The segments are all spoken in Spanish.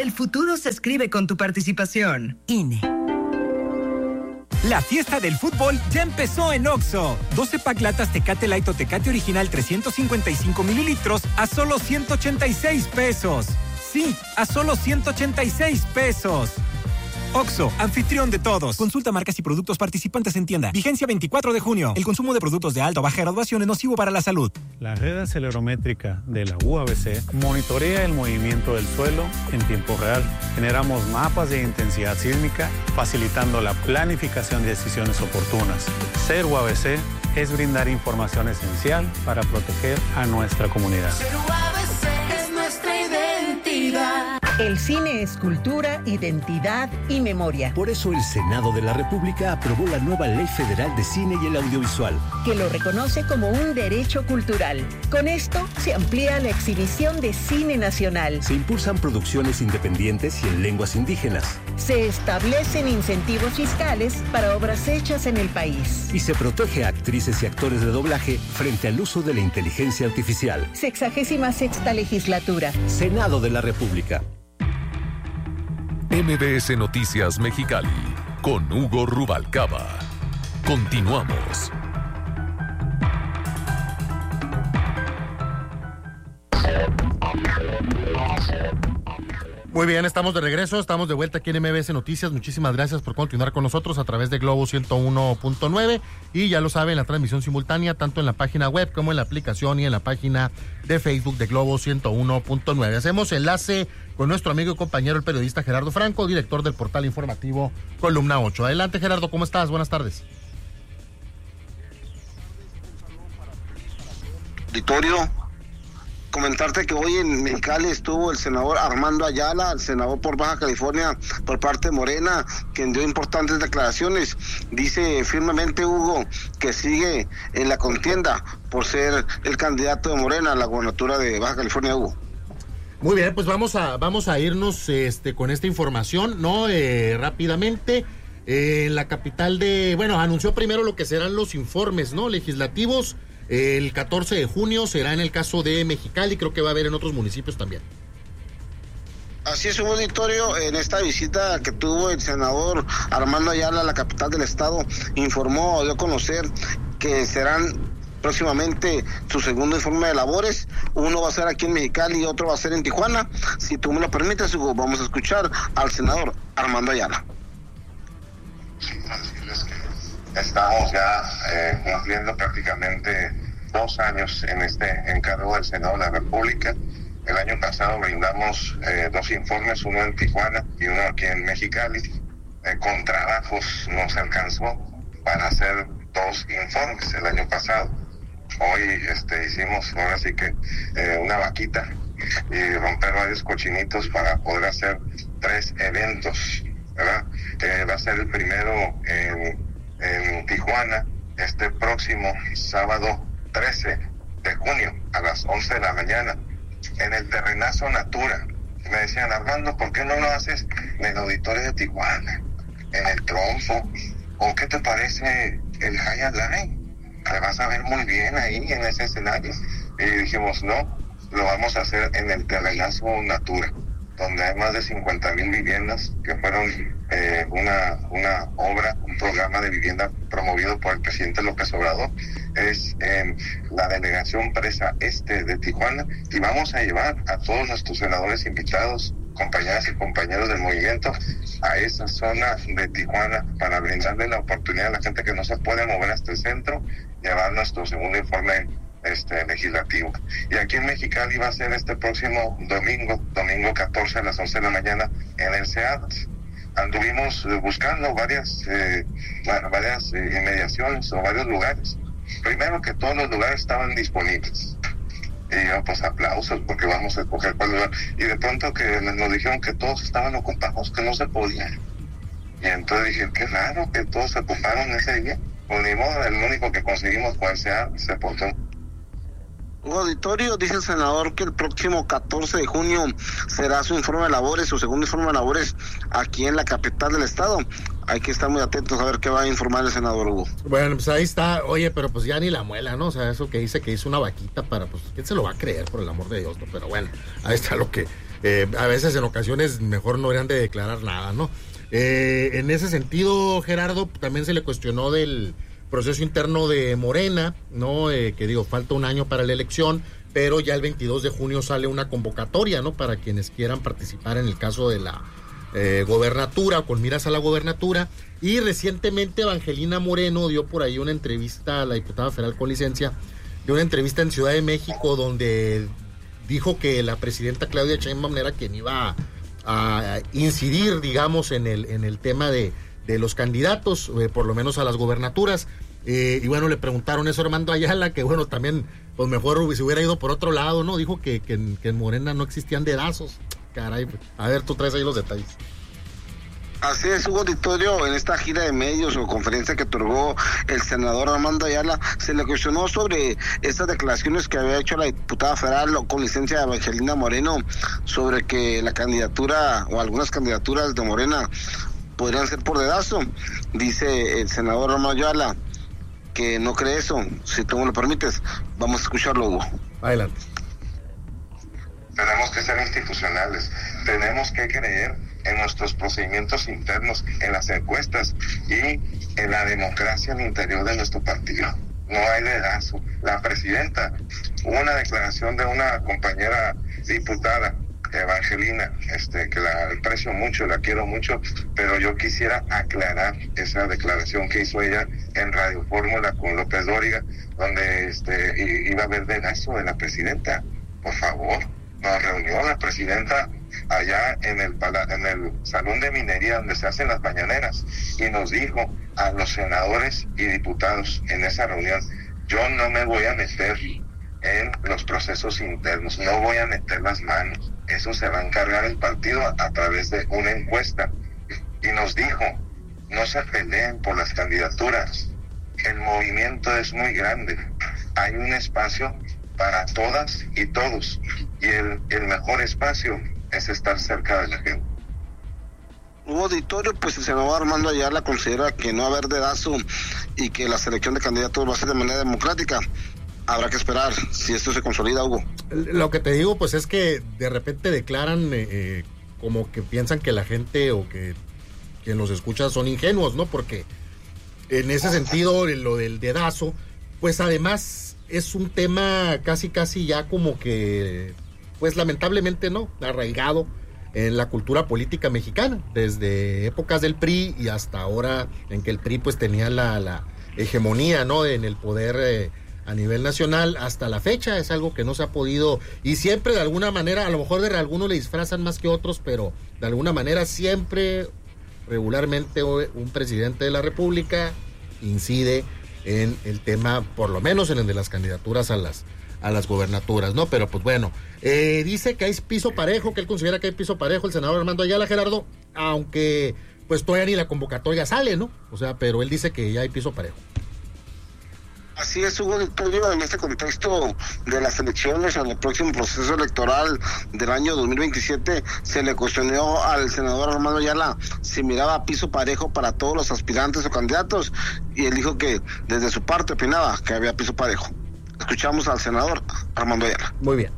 El futuro se escribe con tu participación. INE. La fiesta del fútbol ya empezó en Oxxo. 12 pack latas Tecate Light o Tecate Original 355 mililitros a solo 186 pesos. Sí, a solo 186 pesos. Oxxo, anfitrión de todos. Consulta marcas y productos participantes en tienda. Vigencia 24 de junio. El consumo de productos de alta o baja graduación es nocivo para la salud. La red acelerométrica de la UABC monitorea el movimiento del suelo en tiempo real. Generamos mapas de intensidad sísmica, facilitando la planificación de decisiones oportunas. Ser UABC es brindar información esencial para proteger a nuestra comunidad. Ser UABC es nuestra identidad. El cine es cultura, identidad y memoria. Por eso el Senado de la República aprobó la nueva Ley Federal de Cine y el Audiovisual, que lo reconoce como un derecho cultural. Con esto se amplía la exhibición de cine nacional. Se impulsan producciones independientes y en lenguas indígenas. Se establecen incentivos fiscales para obras hechas en el país. Y se protege a actrices y actores de doblaje frente al uso de la inteligencia artificial. 66ª legislatura. Senado de la República. MBS Noticias Mexicali, con Hugo Rubalcaba. Continuamos. Muy bien, estamos de regreso, estamos de vuelta aquí en MBS Noticias. Muchísimas gracias por continuar con nosotros a través de Globo 101.9 y ya lo saben, la transmisión simultánea tanto en la página web como en la aplicación y en la página de Facebook de Globo 101.9. Hacemos enlace con nuestro amigo y compañero, el periodista Gerardo Franco, director del portal informativo Columna 8. Adelante, Gerardo, ¿cómo estás? Buenas tardes. Auditorio, comentarte que hoy en Mexicali estuvo el senador Armando Ayala, el senador por Baja California por parte de Morena, quien dio importantes declaraciones. Dice firmemente, Hugo, que sigue en la contienda por ser el candidato de Morena a la gobernatura de Baja California, Hugo. Muy bien, pues vamos a irnos con esta información, ¿no? Rápidamente. En la capital anunció primero lo que serán los informes, ¿no? Legislativos. El 14 de junio será en el caso de Mexicali, creo que va a haber en otros municipios también. Así es, un auditorio, en esta visita que tuvo el senador Armando Ayala a la capital del estado, informó, dio a conocer que serán próximamente su segundo informe de labores. Uno va a ser aquí en Mexicali y otro va a ser en Tijuana. Si tú me lo permites, Hugo, vamos a escuchar al senador Armando Ayala. Estamos ya cumpliendo prácticamente 2 años en este encargo del Senado de la República. El año pasado brindamos 2 informes, uno en Tijuana y uno aquí en Mexicali. Con trabajos nos alcanzó para hacer 2 informes el año pasado. Hoy hicimos ahora sí que una vaquita y romper varios cochinitos para poder hacer 3 eventos, ¿verdad? Va a ser el primero en Tijuana este próximo sábado 13 de junio a las 11 de la mañana en el Terrenazo Natura. Me decían, Armando, ¿por qué no lo haces en el auditorio de Tijuana, en el Trompo? ¿O qué te parece el Hyatt Line? Te vas a ver muy bien ahí en ese escenario. Y dijimos, no, lo vamos a hacer en el Terrenazo Natura, donde hay más de 50,000 viviendas que fueron una obra, un programa de vivienda promovido por el presidente López Obrador. Es la delegación Presa Este de Tijuana, y vamos a llevar a todos nuestros senadores invitados, compañeras y compañeros del movimiento, a esa zona de Tijuana para brindarle la oportunidad a la gente que no se puede mover hasta el centro, llevar nuestro segundo informe legislativo. Y aquí en Mexicali va a ser este próximo domingo 14 a las 11 de la mañana en el SEAT. Anduvimos buscando varias inmediaciones o varios lugares. Primero que todos los lugares estaban disponibles. Y yo, pues aplausos, porque vamos a escoger cuál lugar. Y de pronto que nos dijeron que todos estaban ocupados, que no se podía. Y entonces dije, qué raro que todos se ocuparon ese día. Pues ni modo, el único que conseguimos fue el SEAT, se portó. Auditorio, dice el senador que el próximo 14 de junio será su informe de labores, su segundo informe de labores aquí en la capital del estado. Hay que estar muy atentos a ver qué va a informar el senador Hugo. Bueno, pues ahí está. Oye, pero pues ya ni la muela, ¿no? O sea, eso que dice que hizo una vaquita para, pues, ¿quién se lo va a creer, por el amor de Dios? ¿No? Pero bueno, ahí está lo que a veces en ocasiones mejor no deberían de declarar nada, ¿no? En ese sentido, Gerardo, también se le cuestionó del proceso interno de Morena, ¿no? Que falta un año para la elección, pero ya el 22 de junio sale una convocatoria, ¿no? Para quienes quieran participar en el caso de la gobernatura, con miras a la gobernatura. Y recientemente Evangelina Moreno dio por ahí una entrevista a la diputada federal con licencia, dio una entrevista en Ciudad de México donde dijo que la presidenta Claudia Sheinbaum era quien iba a incidir, digamos, en el tema de los candidatos, por lo menos a las gobernaturas. Y bueno, le preguntaron eso a Armando Ayala, que bueno, también, pues mejor se hubiera ido por otro lado, ¿no? Dijo que en Morena no existían dedazos. Caray, a ver, tú traes ahí los detalles. Así es, Hugo Auditorio, en esta gira de medios o conferencia que otorgó el senador Armando Ayala, se le cuestionó sobre estas declaraciones que había hecho la diputada federal con licencia de Evangelina Moreno sobre que la candidatura o algunas candidaturas de Morena podrían ser por dedazo. Dice el senador Armando Ayala que no cree eso. Si tú me lo permites, vamos a escucharlo, Hugo. Adelante. Tenemos que ser institucionales, tenemos que creer en nuestros procedimientos internos, en las encuestas y en la democracia al interior de nuestro partido. No hay dedazo. La presidenta, hubo una declaración de una compañera diputada, Evangelina, que la aprecio mucho, la quiero mucho, pero yo quisiera aclarar esa declaración que hizo ella en Radio Fórmula con López Dóriga, donde iba a haber dedazo de la presidenta. Por favor, nos reunió la presidenta allá en el salón de minería donde se hacen las mañaneras y nos dijo a los senadores y diputados en esa reunión: yo no me voy a meter en los procesos internos, no voy a meter las manos, eso se va a encargar el partido a través de una encuesta. Y nos dijo: no se peleen por las candidaturas, el movimiento es muy grande, hay un espacio para todas y todos, y el mejor espacio es estar cerca de la gente. Hubo auditorio, pues el senador Armando Ayala considera que no va a haber dedazo y que la selección de candidatos va a ser de manera democrática. Habrá que esperar si esto se consolida, Hugo. Lo que te digo, pues es que de repente declaran como que piensan que la gente o que quien los escucha son ingenuos, ¿no? Porque en ese sentido, lo del dedazo, pues además es un tema casi ya como que, pues lamentablemente no, arraigado en la cultura política mexicana, desde épocas del PRI y hasta ahora en que el PRI pues tenía la hegemonía, ¿no? En el poder a nivel nacional hasta la fecha. Es algo que no se ha podido, y siempre de alguna manera, a lo mejor de algunos le disfrazan más que otros, pero de alguna manera siempre, regularmente, un presidente de la República incide en el tema, por lo menos en el de las candidaturas a las gobernaturas, ¿no? Pero pues bueno, dice que hay piso parejo, que él considera que hay piso parejo el senador Armando Ayala, Gerardo, aunque pues todavía ni la convocatoria sale, ¿no? O sea, pero él dice que ya hay piso parejo. Así es, Hugo Auditorio, en este contexto de las elecciones, en el próximo proceso electoral del año 2027, se le cuestionó al senador Armando Ayala si miraba piso parejo para todos los aspirantes o candidatos, y él dijo que desde su parte opinaba que había piso parejo. Escuchamos al senador Armando Ayala. Muy bien.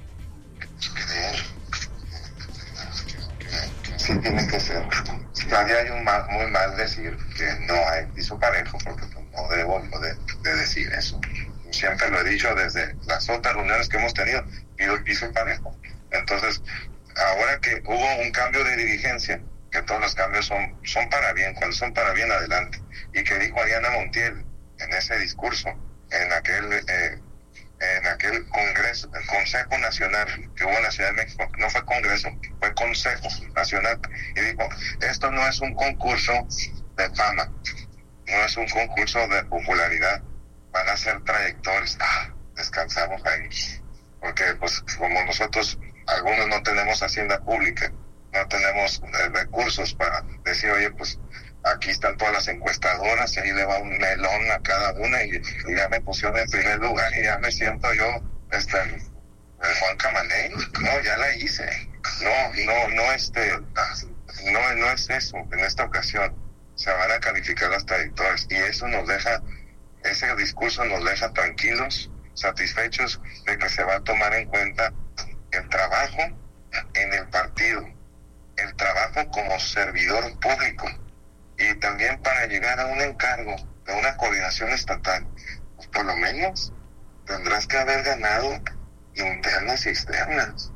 Sí, tiene que ser. Todavía hay muy mal decir que no hay piso parejo, porque no debo de decir eso. Siempre lo he dicho desde las otras reuniones que hemos tenido, pido el piso parejo. Entonces, ahora que hubo un cambio de dirigencia, que todos los cambios son para bien, cuando son para bien, adelante, y que dijo Ariana Montiel en ese discurso, en aquel congreso, el Consejo Nacional que hubo en la Ciudad de México, no fue congreso, fue Consejo Nacional, y dijo: esto no es un concurso de fama, no es un concurso de popularidad, van a ser trayectorios. Descansamos ahí, porque pues como nosotros, algunos no tenemos hacienda pública, no tenemos recursos para decir: oye, pues aquí están todas las encuestadoras y ahí le va un melón a cada una y ya me pusieron en primer lugar y ya me siento yo Juan Camaney. No, ya la hice. No es eso. En esta ocasión se van a calificar las trayectorias, y eso ese discurso nos deja tranquilos, satisfechos de que se va a tomar en cuenta el trabajo en el partido, el trabajo como servidor público y también para llegar a un encargo de una coordinación estatal, pues por lo menos tendrás que haber ganado internas y externas.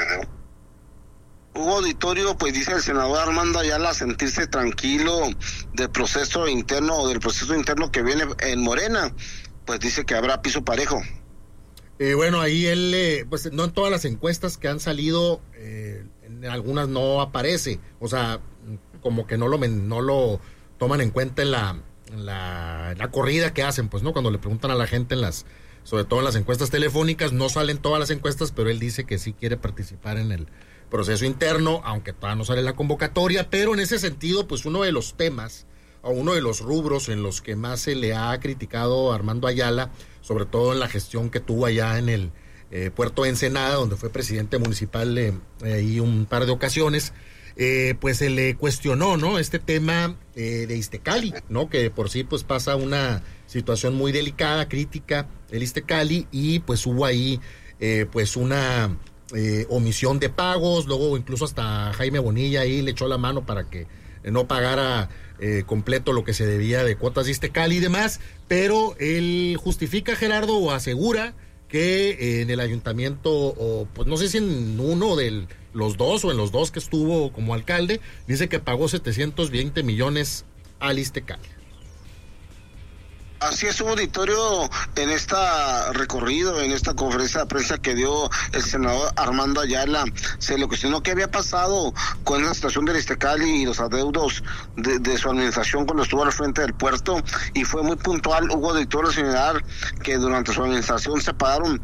Hugo Auditorio, pues dice el senador Armando Ayala sentirse tranquilo del proceso interno que viene en Morena, pues dice que habrá piso parejo. Bueno, ahí él, pues no en todas las encuestas que han salido, en algunas no aparece, o sea, como que no lo toman en cuenta en la corrida que hacen, pues, ¿no? Cuando le preguntan a la gente sobre todo en las encuestas telefónicas, no salen todas las encuestas, pero él dice que sí quiere participar en el proceso interno, aunque todavía no sale la convocatoria, pero en ese sentido, pues uno de los temas o uno de los rubros en los que más se le ha criticado a Armando Ayala, sobre todo en la gestión que tuvo allá en el puerto de Ensenada, donde fue presidente municipal ahí un par de ocasiones, pues se le cuestionó, ¿no? Este tema de Iztecali, ¿no? Que por sí pues pasa una situación muy delicada, crítica, el Iztecali, y pues hubo ahí pues una omisión de pagos, luego incluso hasta Jaime Bonilla ahí le echó la mano para que no pagara completo lo que se debía de cuotas de Iztecali y demás, pero él justifica, Gerardo, o asegura que en el ayuntamiento, o pues no sé si en uno de los dos o en los dos que estuvo como alcalde, dice que pagó 720 millones al Iztecali. Así es, un auditorio en esta recorrido, en esta conferencia de prensa que dio el senador Armando Ayala. Se le cuestionó qué había pasado con la situación del Iztecali y los adeudos de su administración cuando estuvo al frente del puerto, y fue muy puntual Hugo Auditorio señalar que durante su administración se pagaron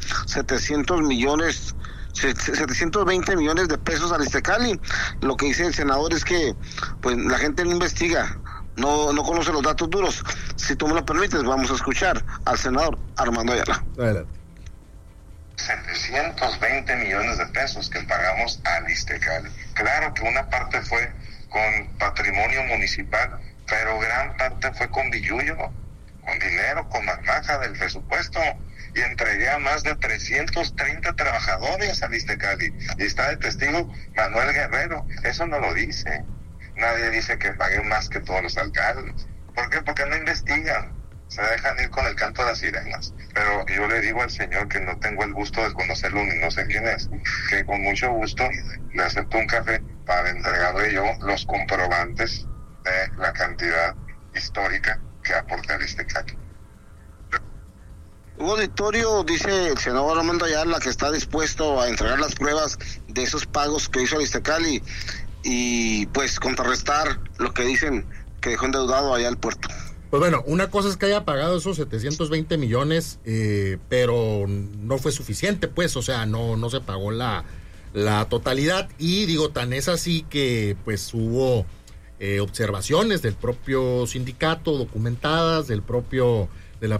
720 millones de pesos al Iztecali. Lo que dice el senador es que pues la gente no investiga, no conoce los datos duros. Si tú me lo permites, vamos a escuchar al senador Armando Ayala. Adelante. 720 millones de pesos que pagamos al Iztecali. Claro que una parte fue con patrimonio municipal, pero gran parte fue con billullo, con dinero, con marmaja del presupuesto, y entregué a más de 330 trabajadores al Iztecali. Y está de testigo Manuel Guerrero. Eso no lo dice. Nadie dice que pagué más que todos los alcaldes. ¿Por qué? Porque no investigan. Se dejan ir con el canto de las sirenas. Pero yo le digo al señor que no tengo el gusto de conocerlo ni no sé quién es, que con mucho gusto le acepto un café para entregarle yo los comprobantes de la cantidad histórica que aporté al Iztecali. Hugo Auditorio, dice el senador Armando Ayala, que está dispuesto a entregar las pruebas de esos pagos que hizo al Iztecali y pues contrarrestar lo que dicen que dejó endeudado allá al puerto. Pues bueno, una cosa es que haya pagado esos 720 millones, pero no fue suficiente, pues, o sea, no se pagó la totalidad, y digo, tan es así que pues hubo observaciones del propio sindicato documentadas, del propio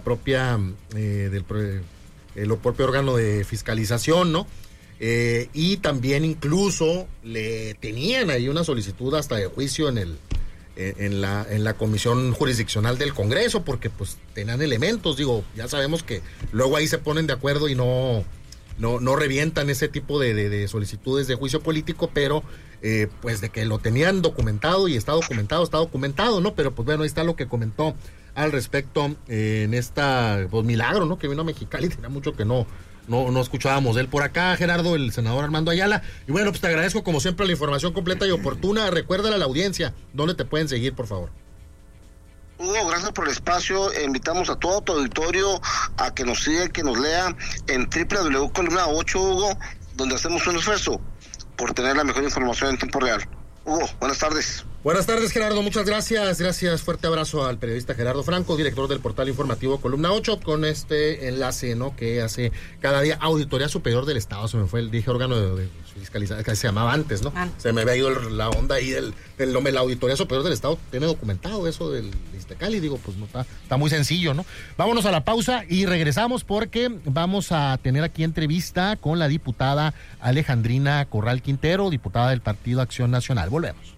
órgano de fiscalización, ¿no? Y también incluso le tenían ahí una solicitud hasta de juicio en la comisión jurisdiccional del Congreso, porque pues tenían elementos, digo, ya sabemos que luego ahí se ponen de acuerdo y no revientan ese tipo de solicitudes de juicio político, pero pues de que lo tenían documentado y está documentado, ¿no? Pero pues bueno, ahí está lo que comentó al respecto en esta pues, milagro, ¿no? Que vino a Mexicali, tenía mucho que no escuchábamos de él por acá, Gerardo, el senador Armando Ayala. Y bueno, pues te agradezco como siempre la información completa y oportuna. Recuérdale a la audiencia dónde te pueden seguir, por favor. Hugo, gracias por el espacio. Invitamos a todo tu auditorio a que nos siga, que nos lea en www.columna 8, Hugo, donde hacemos un esfuerzo por tener la mejor información en tiempo real. Hugo, buenas tardes. Buenas tardes, Gerardo, muchas gracias. Gracias, fuerte abrazo al periodista Gerardo Franco, director del portal informativo Columna 8, con este enlace, ¿no?, que hace cada día. Auditoría Superior del Estado, se me fue dije órgano de fiscalización, que se llamaba antes, ¿no? Se me había ido la onda ahí del nombre. La Auditoría Superior del Estado tiene documentado eso del Iztecali, digo, pues no está muy sencillo, ¿no? Vámonos a la pausa y regresamos porque vamos a tener aquí entrevista con la diputada Alejandrina Corral Quintero, diputada del Partido Acción Nacional. Volvemos.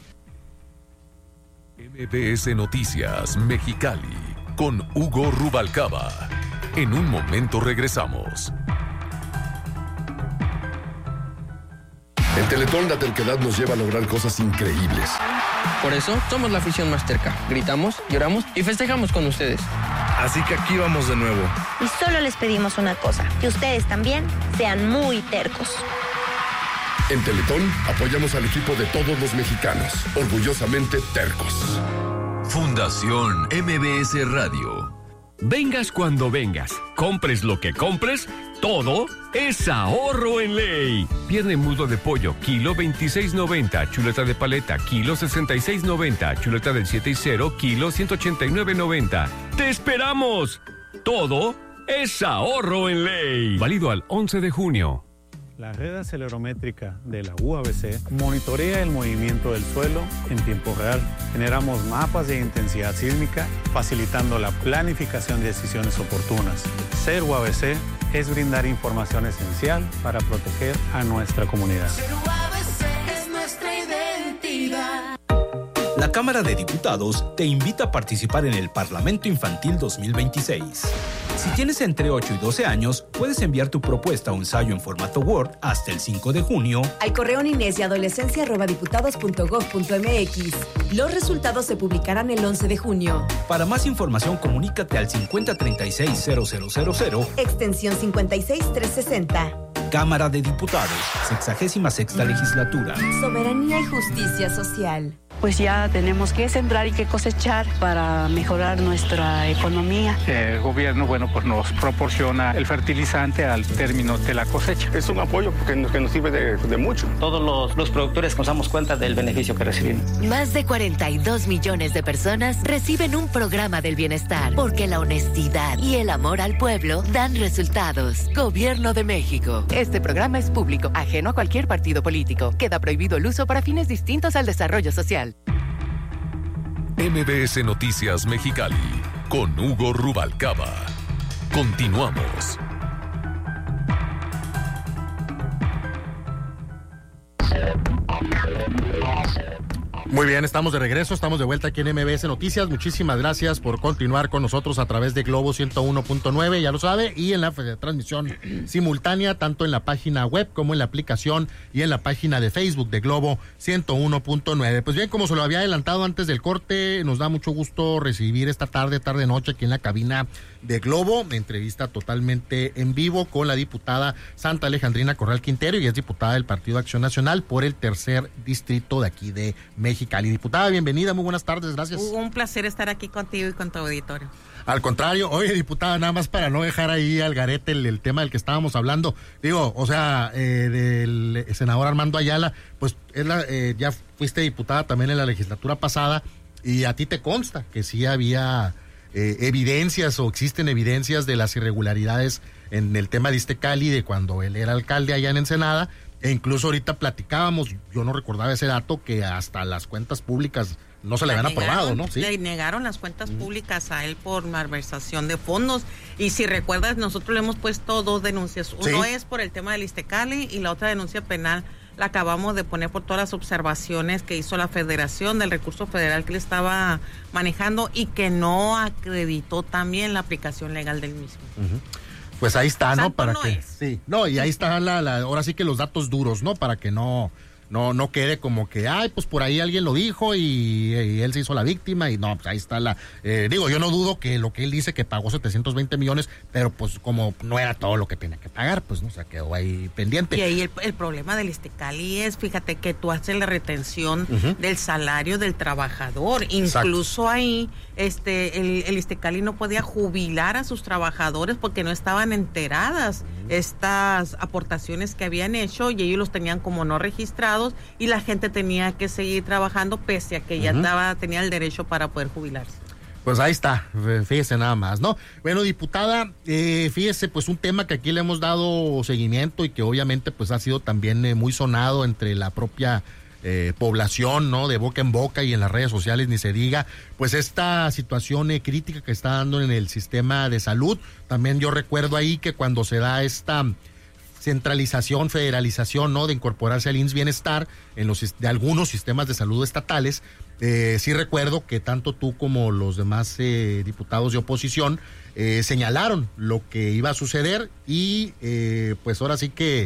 MBS Noticias Mexicali con Hugo Rubalcaba. En un momento regresamos. En Teletón la terquedad nos lleva a lograr cosas increíbles. Por eso somos la afición más terca. Gritamos, lloramos y festejamos con ustedes. Así que aquí vamos de nuevo. Y solo les pedimos una cosa, que ustedes también sean muy tercos. En Teletón apoyamos al equipo de todos los mexicanos, orgullosamente tercos. Fundación MBS Radio. Vengas cuando vengas, compres lo que compres, todo es ahorro en ley. Pierna mudo de pollo, kilo 26.90, chuleta de paleta, kilo 66.90, chuleta del 7 y 0, kilo 189.90. ¡Te esperamos! Todo es ahorro en ley. Válido al 11 de junio. La red acelerométrica de la UABC monitorea el movimiento del suelo en tiempo real. Generamos mapas de intensidad sísmica, facilitando la planificación de decisiones oportunas. Ser UABC es brindar información esencial para proteger a nuestra comunidad. Ser UABC es nuestra identidad. La Cámara de Diputados te invita a participar en el Parlamento Infantil 2026. Si tienes entre 8 y 12 años, puedes enviar tu propuesta o ensayo en formato Word hasta el 5 de junio al correo ninesyadolescencia@diputados.gov.mx. Los resultados se publicarán el 11 de junio. Para más información, comunícate al 5036-0000, extensión 56360. Cámara de Diputados, 66ª legislatura. Soberanía y justicia social. Pues ya tenemos que sembrar y que cosechar para mejorar nuestra economía. El gobierno, pues nos proporciona el fertilizante al término de la cosecha. Es un apoyo que nos sirve de mucho. Todos los productores nos damos cuenta del beneficio que recibimos. Más de 42 millones de personas reciben un programa del bienestar, porque la honestidad y el amor al pueblo dan resultados. Gobierno de México. Este programa es público, ajeno a cualquier partido político. Queda prohibido el uso para fines distintos al desarrollo social. MBS Noticias Mexicali, con Hugo Rubalcaba. Continuamos. Muy bien, estamos de regreso, estamos de vuelta aquí en MBS Noticias. Muchísimas gracias por continuar con nosotros a través de Globo 101.9, ya lo sabe, y en la transmisión simultánea, tanto en la página web como en la aplicación y en la página de Facebook de Globo 101.9. Pues bien, como se lo había adelantado antes del corte, nos da mucho gusto recibir esta tarde-noche aquí en la cabina de Globo, entrevista totalmente en vivo con la diputada Santa Alejandrina Corral Quintero, y es diputada del Partido Acción Nacional por el 3er distrito de aquí de Mexicali. Diputada, bienvenida, muy buenas tardes, gracias. Un placer estar aquí contigo y con tu auditorio. Al contrario, oye, diputada, nada más para no dejar ahí al garete el tema del que estábamos hablando, digo, o sea, del senador Armando Ayala, pues ya fuiste diputada también en la legislatura pasada, y a ti te consta que sí había evidencias o existen evidencias de las irregularidades en el tema de Iztecali, de cuando él era alcalde allá en Ensenada, e incluso ahorita platicábamos, yo no recordaba ese dato, que hasta las cuentas públicas no se le habían aprobado, ¿no? Sí. Le negaron las cuentas públicas a él por malversación de fondos, y si recuerdas, nosotros le hemos puesto 2 denuncias, uno es por el tema del Iztecali y la otra denuncia penal la acabamos de poner por todas las observaciones que hizo la Federación del recurso federal que le estaba manejando y que no acreditó también la aplicación legal del mismo. Pues ahí está, ¿no? Para que sí. No, y ahí está ahora sí que los datos duros, ¿no? Para que no quede como que, pues por ahí alguien lo dijo y él se hizo la víctima, y no, pues ahí está digo, yo no dudo que lo que él dice que pagó 720 millones, pero pues como no era todo lo que tenía que pagar, pues no, o sea, quedó ahí pendiente. Y ahí el problema del Iztecali es, fíjate, que tú haces la retención del salario del trabajador. Incluso ahí, el Iztecali no podía jubilar a sus trabajadores porque no estaban enteradas estas aportaciones que habían hecho, y ellos los tenían como no registrados, y la gente tenía que seguir trabajando pese a que ya tenía el derecho para poder jubilarse. Pues ahí está, fíjese nada más, ¿no? Bueno, diputada, fíjese, pues un tema que aquí le hemos dado seguimiento y que obviamente pues ha sido también muy sonado entre la propia población, ¿no? De boca en boca y en las redes sociales, ni se diga, pues esta situación crítica que está dando en el sistema de salud. También yo recuerdo ahí que cuando se da esta centralización, federalización, ¿no? De incorporarse al IMSS Bienestar de algunos sistemas de salud estatales, sí recuerdo que tanto tú como los demás diputados de oposición señalaron lo que iba a suceder, y pues ahora sí que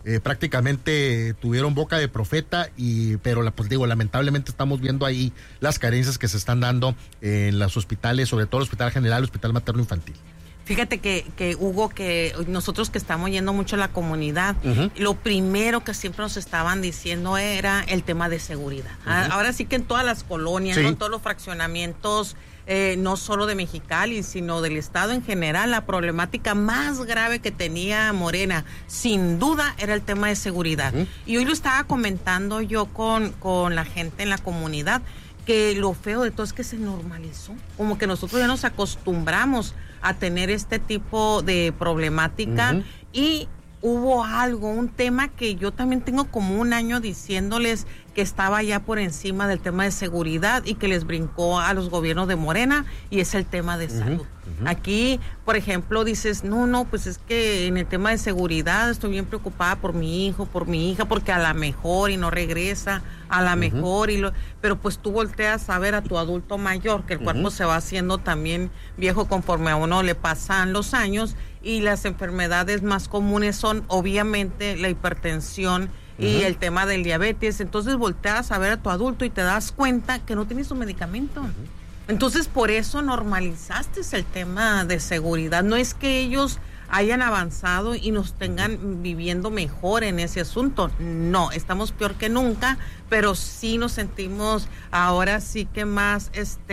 prácticamente tuvieron boca de profeta, pero pues digo, lamentablemente estamos viendo ahí las carencias que se están dando en los hospitales, sobre todo el Hospital General, el Hospital Materno Infantil. Fíjate que Hugo, que nosotros que estamos yendo mucho a la comunidad, lo primero que siempre nos estaban diciendo era el tema de seguridad. Ahora sí que en todas las colonias, ¿no? En todos los fraccionamientos, no solo de Mexicali, sino del estado en general, la problemática más grave que tenía Morena, sin duda, era el tema de seguridad. Y hoy lo estaba comentando yo con la gente en la comunidad, que lo feo de todo es que se normalizó, como que nosotros ya nos acostumbramos a tener este tipo de problemática y hubo un tema que yo también tengo como un año diciéndoles que estaba ya por encima del tema de seguridad y que les brincó a los gobiernos de Morena, y es el tema de salud. Aquí, por ejemplo, dices, no, pues es que en el tema de seguridad estoy bien preocupada por mi hijo, por mi hija, porque a la mejor y no regresa, a la mejor, pero pues tú volteas a ver a tu adulto mayor, que el cuerpo se va haciendo también viejo conforme a uno le pasan los años, y las enfermedades más comunes son obviamente la hipertensión y el tema del diabetes. Entonces volteas a ver a tu adulto y te das cuenta que no tienes su medicamento. Entonces por eso normalizaste el tema de seguridad. No es que ellos hayan avanzado y nos tengan viviendo mejor en ese asunto. No, estamos peor que nunca, pero sí nos sentimos ahora sí que más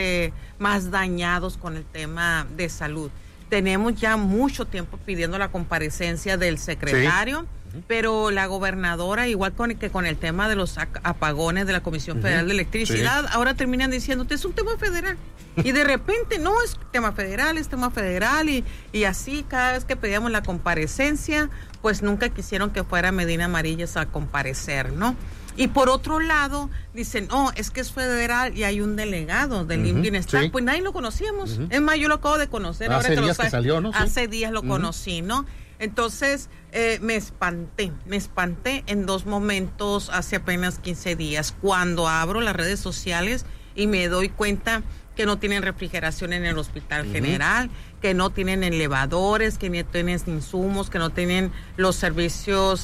dañados con el tema de salud. Tenemos ya mucho tiempo pidiendo la comparecencia del secretario, pero la gobernadora, igual que con el tema de los apagones de la Comisión Federal de Electricidad, ahora terminan diciéndote, es un tema federal. Y de repente, no, es tema federal, y así cada vez que pedíamos la comparecencia, pues nunca quisieron que fuera Medina Amarillas a comparecer, ¿no? Y por otro lado, dicen, es que es federal y hay un delegado del Bienestar. Pues nadie lo conocíamos. Es más, yo lo acabo de conocer. Hace días que salió, ¿no? Hace días lo conocí, ¿no? Entonces, me espanté en dos momentos hace apenas 15 días, cuando abro las redes sociales y me doy cuenta que no tienen refrigeración en el Hospital General, que no tienen elevadores, que no tienen insumos, que no tienen los servicios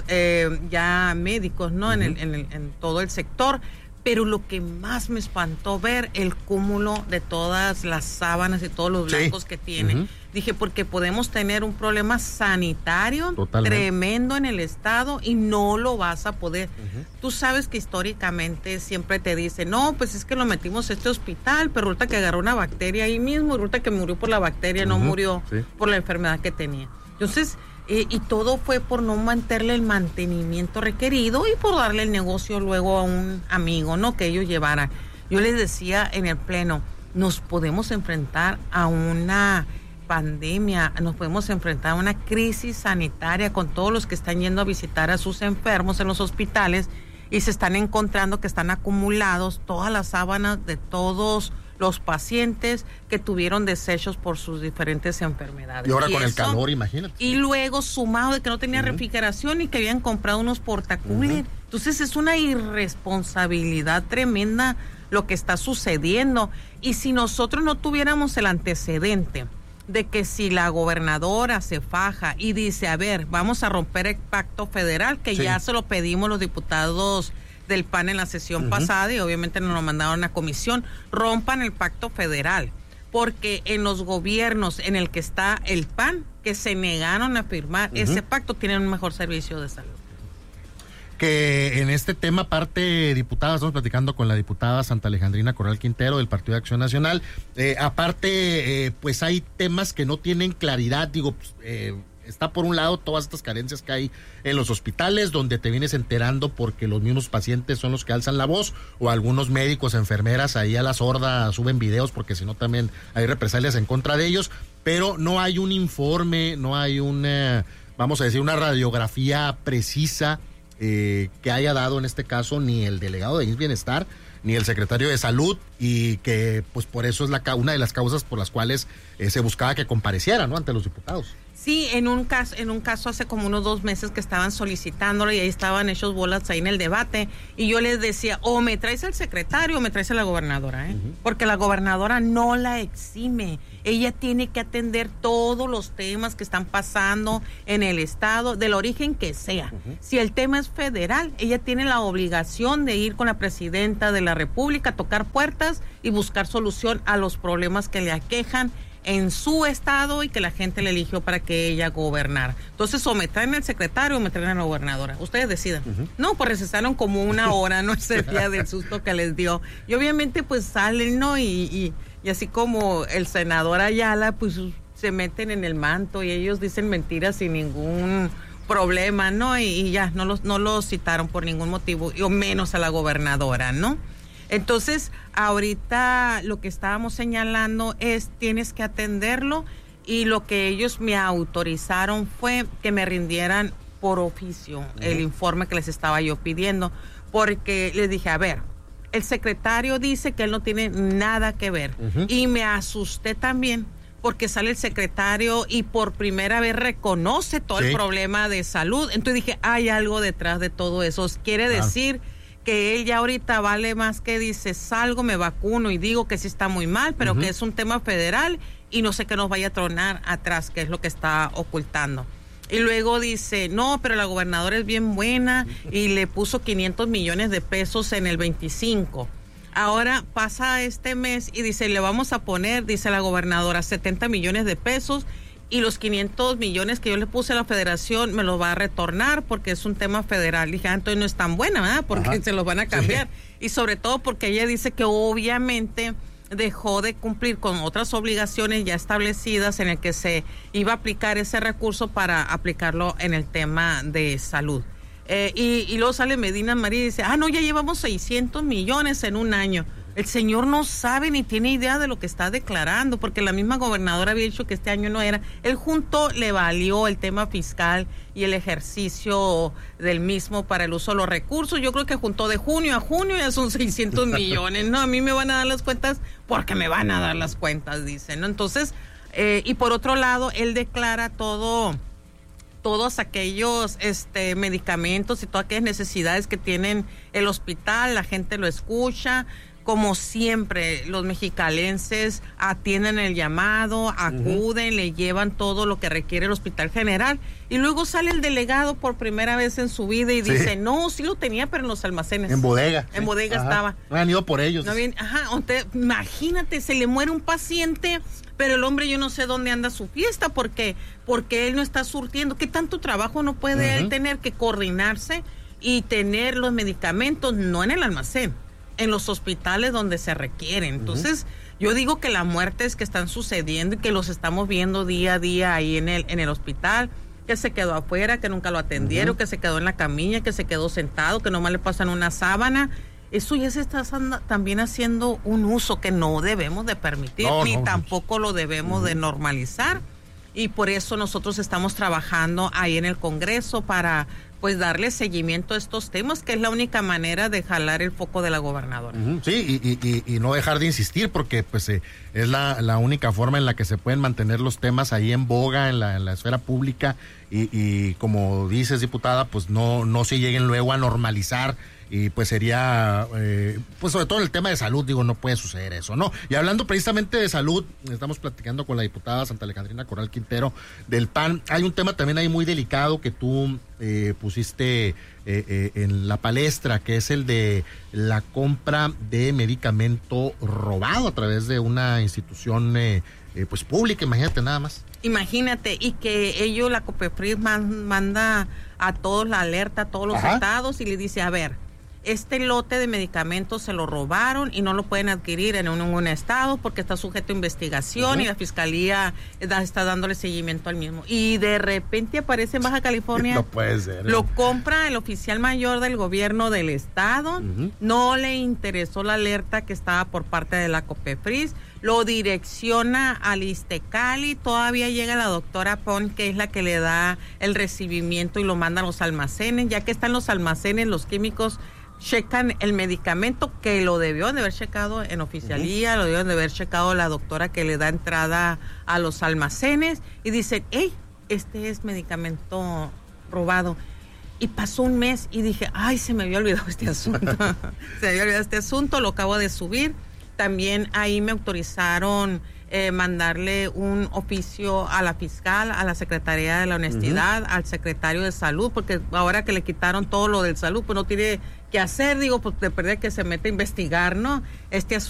ya médicos, ¿no? En todo el sector. Pero lo que más me espantó ver, el cúmulo de todas las sábanas y todos los blancos que tienen. Dije, porque podemos tener un problema sanitario tremendo en el estado y no lo vas a poder. Tú sabes que históricamente siempre te dicen, no, pues es que lo metimos a este hospital, pero resulta que agarró una bacteria ahí mismo, y resulta que murió por la bacteria, no murió por la enfermedad que tenía. Entonces, y todo fue por no mantenerle el mantenimiento requerido y por darle el negocio luego a un amigo, ¿no? Que ellos llevaran. Yo les decía en el pleno, nos podemos enfrentar a una pandemia, nos podemos enfrentar a una crisis sanitaria con todos los que están yendo a visitar a sus enfermos en los hospitales y se están encontrando que están acumulados todas las sábanas de todos los pacientes que tuvieron desechos por sus diferentes enfermedades. Y ahora con el calor, imagínate. Y luego sumado de que no tenía refrigeración y que habían comprado unos portacooler. Entonces es una irresponsabilidad tremenda lo que está sucediendo. Y si nosotros no tuviéramos el antecedente de que si la gobernadora se faja y dice, a ver, vamos a romper el pacto federal, que ya se lo pedimos los diputados del PAN en la sesión pasada y obviamente nos lo mandaron a comisión, rompan el pacto federal, porque en los gobiernos en el que está el PAN, que se negaron a firmar ese pacto, tienen un mejor servicio de salud. Que en este tema, aparte, diputada, estamos platicando con la diputada Santa Alejandrina Corral Quintero del Partido de Acción Nacional, pues hay temas que no tienen claridad, está por un lado todas estas carencias que hay en los hospitales, donde te vienes enterando porque los mismos pacientes son los que alzan la voz, o algunos médicos, enfermeras ahí a la sorda suben videos porque si no también hay represalias en contra de ellos, pero no hay un informe, no hay una radiografía precisa que haya dado en este caso ni el delegado de IMSS Bienestar ni el secretario de Salud, y que pues por eso es una de las causas por las cuales se buscaba que compareciera, ¿no?, ante los diputados. Sí, en un caso hace como unos 2 meses que estaban solicitándolo y ahí estaban hechos bolas ahí en el debate y yo les decía, o me traes al secretario o me traes a la gobernadora, porque la gobernadora no la exime. Ella tiene que atender todos los temas que están pasando en el estado, del origen que sea. Si el tema es federal, ella tiene la obligación de ir con la presidenta de la República, tocar puertas y buscar solución a los problemas que le aquejan en su estado y que la gente le eligió para que ella gobernara. Entonces, o me traen al secretario o me traen a la gobernadora. Ustedes decidan. No, pues recesaron como 1 hora, ¿no? Ese día del susto que les dio. Y obviamente, pues salen, ¿no? Y así como el senador Ayala, pues se meten en el manto y ellos dicen mentiras sin ningún problema, ¿no? Y ya, no los citaron por ningún motivo, o menos a la gobernadora, ¿no? Entonces, ahorita lo que estábamos señalando es, tienes que atenderlo, y lo que ellos me autorizaron fue que me rindieran por oficio el informe que les estaba yo pidiendo, porque les dije, a ver, el secretario dice que él no tiene nada que ver, y me asusté también, porque sale el secretario y por primera vez reconoce todo el problema de salud. Entonces dije, hay algo detrás de todo eso. Quiere decir que él ya ahorita vale más que dice, salgo, me vacuno y digo que sí está muy mal, pero que es un tema federal y no sé qué nos vaya a tronar atrás, que es lo que está ocultando. Y luego dice, no, pero la gobernadora es bien buena y le puso 500 millones de pesos en el 25. Ahora pasa este mes y dice, le vamos a poner, dice la gobernadora, 70 millones de pesos y los 500 millones que yo le puse a la federación me los va a retornar porque es un tema federal. Dije, entonces no es tan buena, ¿verdad? Porque se los van a cambiar. Y sobre todo porque ella dice que obviamente dejó de cumplir con otras obligaciones ya establecidas en el que se iba a aplicar ese recurso para aplicarlo en el tema de salud. Y luego sale Medina María y dice, no, ya llevamos 600 millones en un año. El señor no sabe ni tiene idea de lo que está declarando, porque la misma gobernadora había dicho que este año no era. Él junto le valió el tema fiscal y el ejercicio del mismo para el uso de los recursos. Yo creo que juntó de junio a junio ya son 600 millones. No, a mí me van a dar las cuentas porque me van a dar las cuentas, dicen, ¿no? Entonces, y por otro lado, él declara todos aquellos medicamentos y todas aquellas necesidades que tienen el hospital, la gente lo escucha. Como siempre, los mexicalenses atienden el llamado, acuden, le llevan todo lo que requiere el Hospital General. Y luego sale el delegado por primera vez en su vida y dice, no, sí lo tenía, pero en los almacenes. En bodega. En bodega estaba. No han ido por ellos. No, bien, imagínate, se le muere un paciente, pero el hombre yo no sé dónde anda su fiesta, porque él no está surtiendo. ¿Qué tanto trabajo no puede él tener que coordinarse y tener los medicamentos, no en el almacén, en los hospitales donde se requieren? Entonces, yo digo que las muertes que están sucediendo y que los estamos viendo día a día ahí en el hospital, que se quedó afuera, que nunca lo atendieron, que se quedó en la camilla, que se quedó sentado, que nomás le pasan una sábana, eso ya se está también haciendo un uso que no debemos de permitir, ni tampoco lo debemos de normalizar. Y por eso nosotros estamos trabajando ahí en el Congreso para pues darle seguimiento a estos temas, que es la única manera de jalar el foco de la gobernadora. Sí, y no dejar de insistir, porque pues es la única forma en la que se pueden mantener los temas ahí en boga, en la esfera pública, y como dices, diputada, pues no se lleguen luego a normalizar. Y pues sería, pues sobre todo en el tema de salud, digo, no puede suceder eso, ¿no? Y hablando precisamente de salud, estamos platicando con la diputada Santa Alejandrina Corral Quintero del PAN. Hay un tema también ahí muy delicado que tú pusiste en la palestra, que es el de la compra de medicamento robado a través de una institución pues pública, imagínate nada más. Imagínate, y que ellos, la COPEPRIS, manda a todos la alerta, a todos los estados, y le dice, a ver, este lote de medicamentos se lo robaron y no lo pueden adquirir en ningún estado porque está sujeto a investigación y la fiscalía está dándole seguimiento al mismo. Y de repente aparece en Baja California. No puede ser. Lo compra el oficial mayor del gobierno del estado. No le interesó la alerta que estaba por parte de la COPEPRIS. Lo direcciona al Iztecali. Todavía llega la doctora Pon, que es la que le da el recibimiento y lo manda a los almacenes. Ya que están los almacenes, los químicos checan el medicamento que lo debió de haber checado en oficialía, lo debió de haber checado la doctora que le da entrada a los almacenes, y dicen, hey, este es medicamento robado. Y pasó un mes y dije, ay, se me había olvidado este asunto. Se me había olvidado este asunto, lo acabo de subir. También ahí me autorizaron mandarle un oficio a la fiscal, a la Secretaría de la Honestidad, al secretario de Salud, porque ahora que le quitaron todo lo del salud, pues no tiene que hacer, digo, pues de perder que se mete a investigar, ¿no? Este asunto.